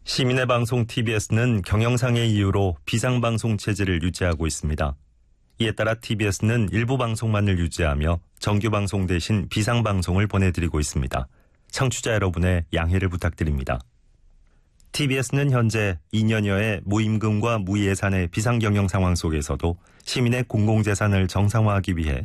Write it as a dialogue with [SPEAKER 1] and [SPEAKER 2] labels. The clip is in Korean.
[SPEAKER 1] 시민의 방송 TBS는 경영상의 이유로 비상방송 체제를 유지하고 있습니다. 이에 따라 TBS는 일부 방송만을 유지하며 정규방송 대신 비상방송을 보내드리고 있습니다. 청취자 여러분의 양해를 부탁드립니다. TBS는 현재 2년여의 무임금과 무예산의 비상경영 상황 속에서도 시민의 공공재산을 정상화하기 위해